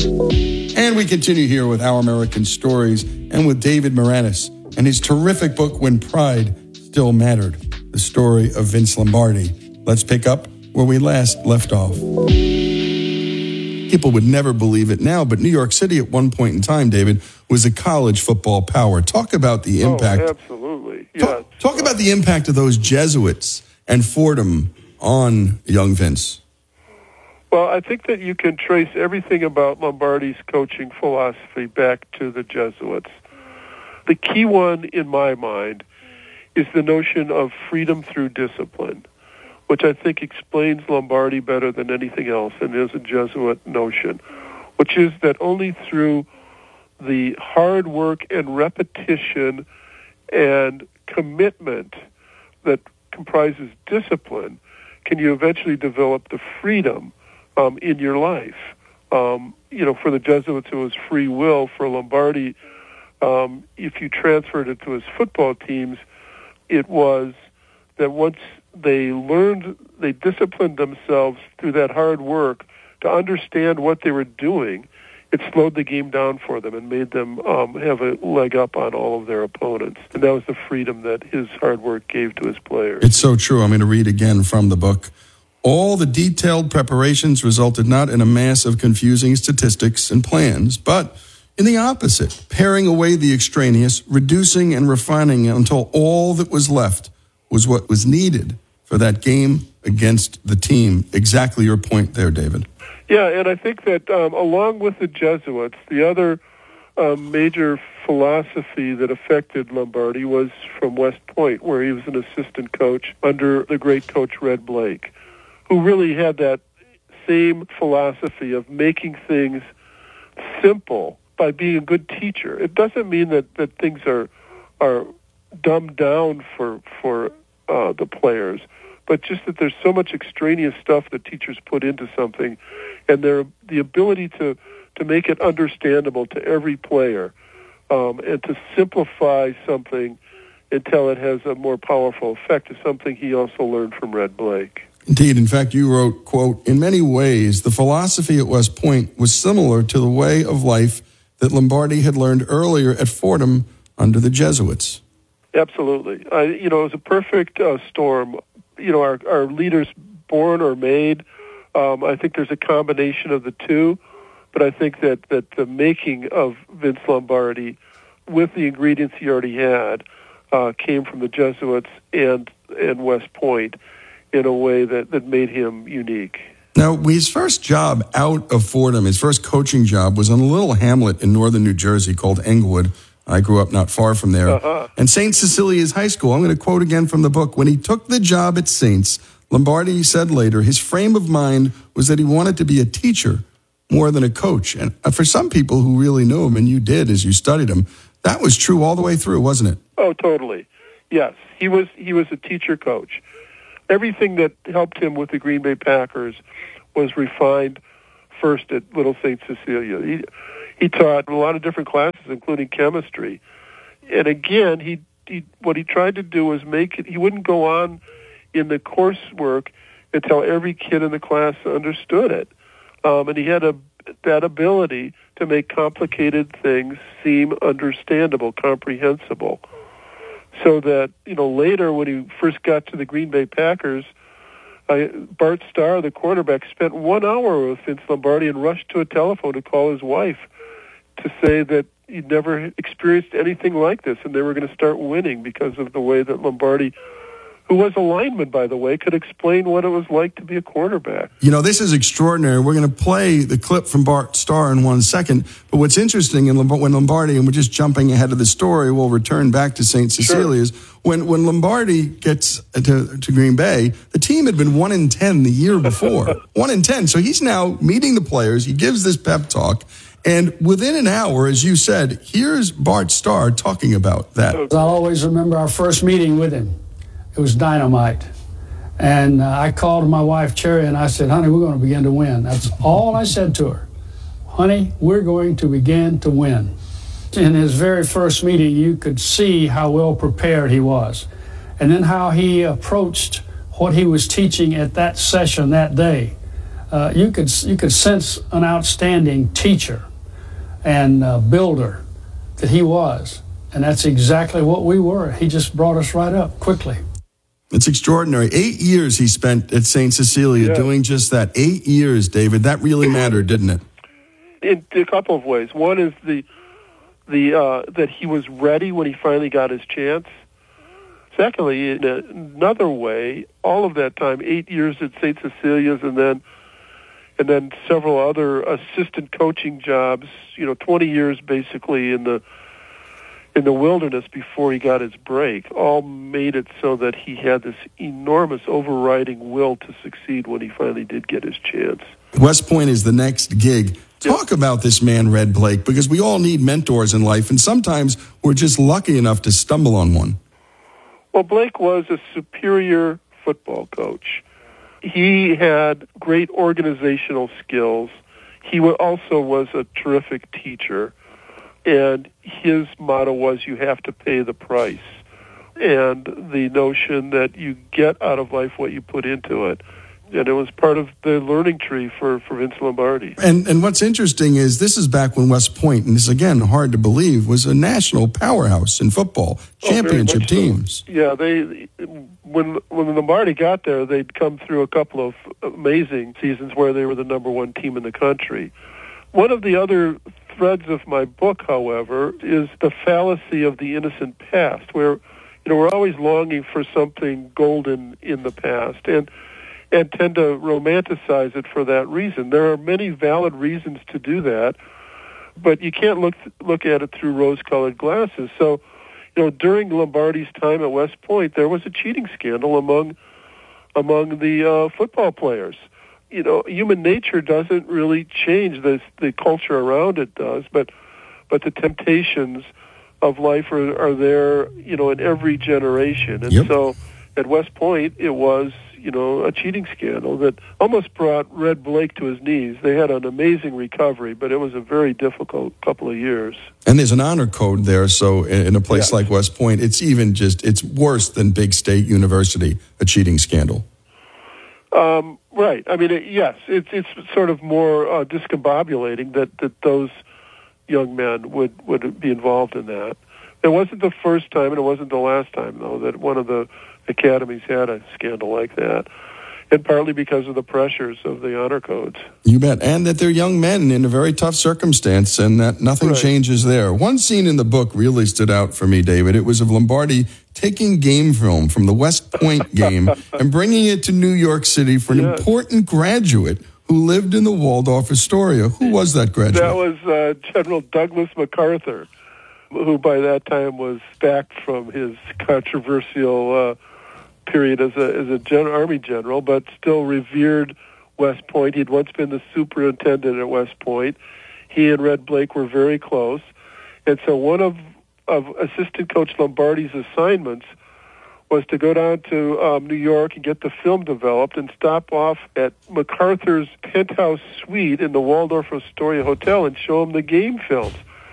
And we continue here with Our American Stories and with David Maraniss and his terrific book, When Pride Still Mattered, the story of Vince Lombardi. Let's pick up where we last left off. People would never believe it now, but New York City at one point in time, David, was a college football power. Talk about the impact. Oh, absolutely. Yes. Talk about the impact of those Jesuits and Fordham on young Vince. Well, I think that you can trace everything about Lombardi's coaching philosophy back to the Jesuits. The key one, in my mind, is the notion of freedom through discipline, which I think explains Lombardi better than anything else, and is a Jesuit notion, which is that only through the hard work and repetition and commitment that comprises discipline can you eventually develop the freedom in your life. For the Jesuits, it was free will. For Lombardi, if you transferred it to his football teams, it was that once they disciplined themselves through that hard work to understand what they were doing, it slowed the game down for them and made them have a leg up on all of their opponents. And that was the freedom that his hard work gave to his players. It's so true. I'm going to read again from the book. All the detailed preparations resulted not in a mass of confusing statistics and plans, but in the opposite, paring away the extraneous, reducing and refining until all that was left was what was needed for that game against the team. Exactly your point there, David. Yeah, and I think that along with the Jesuits, the other major philosophy that affected Lombardi was from West Point, where he was an assistant coach under the great coach Red Blake, who really had that same philosophy of making things simple by being a good teacher. It doesn't mean that things are dumbed down for the players, but just that there's so much extraneous stuff that teachers put into something, and the ability to make it understandable to every player, and to simplify something until it has a more powerful effect is something he also learned from Red Blake. Indeed. In fact, you wrote, quote, "In many ways, the philosophy at West Point was similar to the way of life that Lombardi had learned earlier at Fordham under the Jesuits." Absolutely. It was a perfect storm. Our leaders born or made, I think there's a combination of the two, but I think that the making of Vince Lombardi with the ingredients he already had came from the Jesuits and West Point in a way that made him unique. Now, his first job out of Fordham, his first coaching job, was on a little hamlet in northern New Jersey called Englewood. I grew up not far from there. And St. Cecilia's High School. I'm going to quote again from the book. When he took the job at Saints, Lombardi said later, his frame of mind was that he wanted to be a teacher more than a coach. And for some people who really knew him, and you did as you studied him, that was true all the way through, wasn't it? Oh, totally. Yes, he was a teacher coach. Everything that helped him with the Green Bay Packers was refined first at Little St. Cecilia. He taught a lot of different classes, including chemistry. And again, what he tried to do was make it, he wouldn't go on in the coursework until every kid in the class understood it. And he had that ability to make complicated things seem understandable, comprehensible. So that, later when he first got to the Green Bay Packers, Bart Starr, the quarterback, spent 1 hour with Vince Lombardi and rushed to a telephone to call his wife to say that he'd never experienced anything like this, and they were going to start winning because of the way that Lombardi, who was a lineman, by the way, could explain what it was like to be a quarterback. This is extraordinary. We're going to play the clip from Bart Starr in 1 second. But what's interesting when Lombardi, and we're just jumping ahead of the story, we'll return back to St. Cecilia's. Sure. When Lombardi gets to Green Bay, the team had been 1-10 the year before. 1-10. So he's now meeting the players. He gives this pep talk. And within an hour, as you said, here's Bart Starr talking about that. I'll always remember our first meeting with him. It was dynamite. And I called my wife, Cherry, and I said, honey, we're going to begin to win. That's all I said to her. Honey, we're going to begin to win. In his very first meeting, you could see how well prepared he was. And then how he approached what he was teaching at that session that day. you could sense an outstanding teacher and builder that he was. And that's exactly what we were. He just brought us right up quickly. It's extraordinary. 8 years he spent at St. Cecilia doing just that. 8 years, David. That really mattered, didn't it? In a couple of ways. One is that he was ready when he finally got his chance. Secondly, in another way, all of that time, 8 years at St. Cecilia's and then several other assistant coaching jobs, 20 years basically in the wilderness before he got his break, all made it so that he had this enormous overriding will to succeed when he finally did get his chance. West Point is the next gig. Talk about this man, Red Blake, because we all need mentors in life, and sometimes we're just lucky enough to stumble on one. Well, Blake was a superior football coach. He had great organizational skills. He also was a terrific teacher. And his motto was, you have to pay the price. And the notion that you get out of life what you put into it. And it was part of the learning tree for Vince Lombardi. And what's interesting is this is back when West Point, and this is again hard to believe, was a national powerhouse in football, championship teams. So. Yeah, when Lombardi got there, they'd come through a couple of amazing seasons where they were the number one team in the country. One of the other threads of my book, however, is the fallacy of the innocent past, where we're always longing for something golden in the past and tend to romanticize it for that reason. There are many valid reasons to do that, but you can't look at it through rose-colored glasses. So, during Lombardi's time at West Point, there was a cheating scandal among the football players. Human nature doesn't really change. The culture around it does, but the temptations of life are there, in every generation. And so at West Point, it was, a cheating scandal that almost brought Red Blake to his knees. They had an amazing recovery, but it was a very difficult couple of years. And there's an honor code there, so in a place like West Point, it's it's worse than Big State University, a cheating scandal. Right. I mean, it's sort of more discombobulating that those young men would be involved in that. It wasn't the first time, and it wasn't the last time, though, that one of the academies had a scandal like that, and partly because of the pressures of the honor codes. You bet. And that they're young men in a very tough circumstance, and that nothing changes there. One scene in the book really stood out for me, David. It was of Lombardi taking game film from the West Point game and bringing it to New York City for an important graduate who lived in the Waldorf Astoria. Who was that graduate? That was General Douglas MacArthur, who by that time was back from his controversial period as a Army general, but still revered West Point. He'd once been the superintendent at West Point. He and Red Blake were very close. And so one of assistant coach Lombardi's assignments was to go down to New York and get the film developed and stop off at MacArthur's penthouse suite in the Waldorf Astoria Hotel and show him the game films.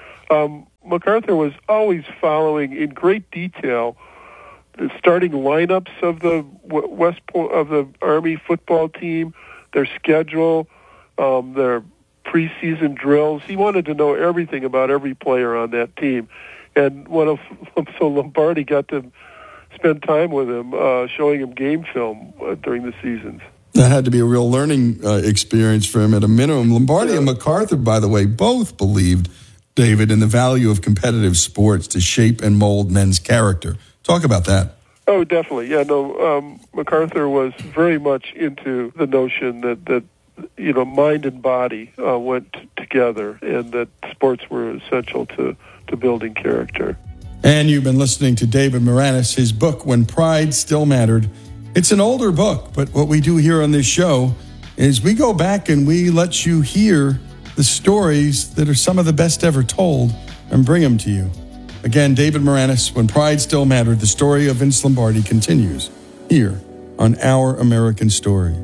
MacArthur was always following in great detail the starting lineups of the West Point, of the Army football team, their schedule, their preseason drills. He wanted to know everything about every player on that team, and so Lombardi got to spend time with him, showing him game film during the seasons. That had to be a real learning experience for him at a minimum. Lombardi and MacArthur, by the way, both believed, David, in the value of competitive sports to shape and mold men's character. Talk about that. Oh, definitely. Yeah, no, MacArthur was very much into the notion that mind and body went together, and that sports were essential to building character. And you've been listening to David Maraniss, his book, When Pride Still Mattered. It's an older book, but what we do here on this show is we go back and we let you hear the stories that are some of the best ever told and bring them to you. Again, David Maraniss, When Pride Still Mattered, the story of Vince Lombardi continues here on Our American Stories.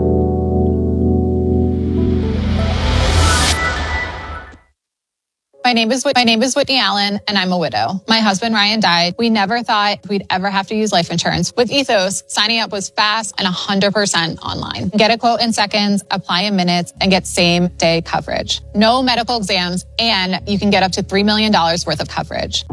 My My name is Whitney Allen, and I'm a widow. My husband, Ryan, died. We never thought we'd ever have to use life insurance. With Ethos, signing up was fast and 100% online. Get a quote in seconds, apply in minutes, and get same-day coverage. No medical exams, and you can get up to $3 million worth of coverage.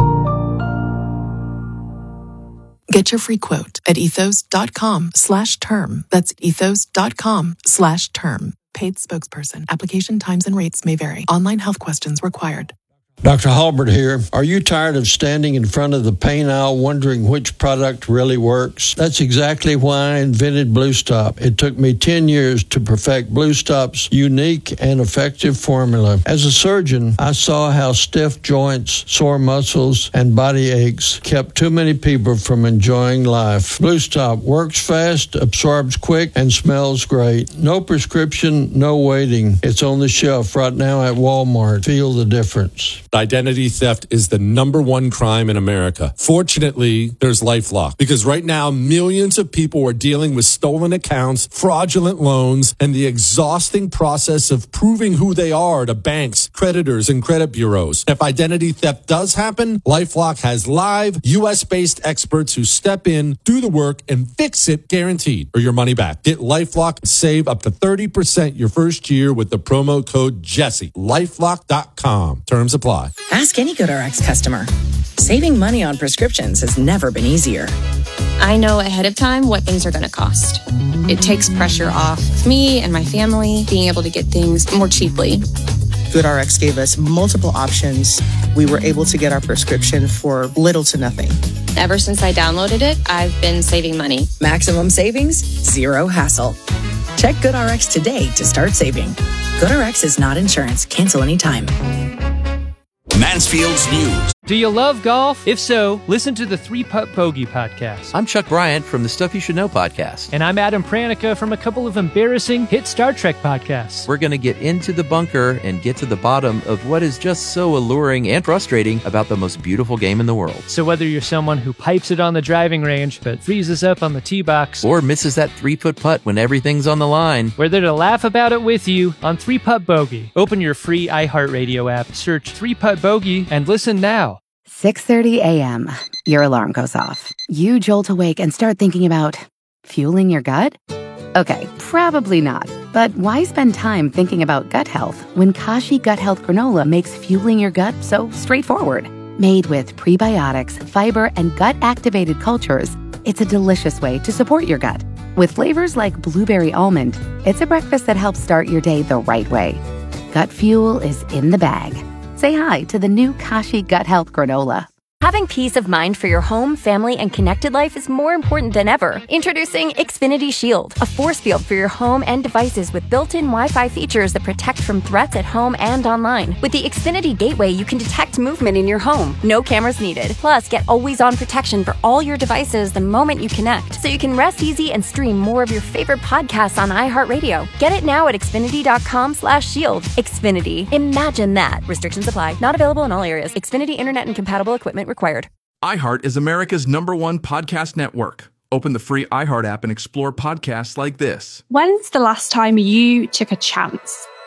Get your free quote at ethos.com/term. That's ethos.com/term. Paid spokesperson. Application times and rates may vary. Online health questions required. Dr. Halbert here. Are you tired of standing in front of the paint aisle wondering which product really works? That's exactly why I invented Blue Stop. It took me 10 years to perfect Blue Stop's unique and effective formula. As a surgeon, I saw how stiff joints, sore muscles, and body aches kept too many people from enjoying life. Blue Stop works fast, absorbs quick, and smells great. No prescription, no waiting. It's on the shelf right now at Walmart. Feel the difference. Identity theft is the #1 crime in America. Fortunately, there's LifeLock, because right now millions of people are dealing with stolen accounts, fraudulent loans, and the exhausting process of proving who they are to banks, creditors, and credit bureaus. If identity theft does happen, LifeLock has live US-based experts who step in, do the work, and fix it guaranteed, or your money back. Get LifeLock and save up to 30% your first year with the promo code Jesse. LifeLock.com. Terms apply. Ask any GoodRx customer. Saving money on prescriptions has never been easier. I know ahead of time what things are going to cost. It takes pressure off me and my family being able to get things more cheaply. GoodRx gave us multiple options. We were able to get our prescription for little to nothing. Ever since I downloaded it, I've been saving money. Maximum savings, zero hassle. Check GoodRx today to start saving. GoodRx is not insurance. Cancel anytime. Mansfield's News. Do you love golf? If so, listen to the 3-Putt Bogey podcast. I'm Chuck Bryant from the Stuff You Should Know podcast. And I'm Adam Pranica from a couple of embarrassing hit Star Trek podcasts. We're going to get into the bunker and get to the bottom of what is just so alluring and frustrating about the most beautiful game in the world. So whether you're someone who pipes it on the driving range but freezes up on the tee box, or misses that 3-foot putt when everything's on the line, we're there to laugh about it with you on 3-Putt Bogey. Open your free iHeartRadio app, search 3-Putt Bogey, and listen now. 6:30 a.m. Your alarm goes off. You jolt awake and start thinking about fueling your gut? Okay, probably not. But why spend time thinking about gut health when Kashi Gut Health Granola makes fueling your gut so straightforward? Made with prebiotics, fiber, and gut-activated cultures, it's a delicious way to support your gut. With flavors like blueberry almond, it's a breakfast that helps start your day the right way. Gut fuel is in the bag. Say hi to the new Kashi Gut Health Granola. Having peace of mind for your home, family, and connected life is more important than ever. Introducing Xfinity Shield, a force field for your home and devices with built-in Wi-Fi features that protect from threats at home and online. With the Xfinity Gateway, you can detect movement in your home. No cameras needed. Plus, get always-on protection for all your devices the moment you connect, so you can rest easy and stream more of your favorite podcasts on iHeartRadio. Get it now at Xfinity.com/shield. Xfinity. Imagine that. Restrictions apply. Not available in all areas. Xfinity Internet and compatible equipment required. iHeart is America's #1 podcast network. Open the free iHeart app and explore podcasts like this. When's the last time you took a chance?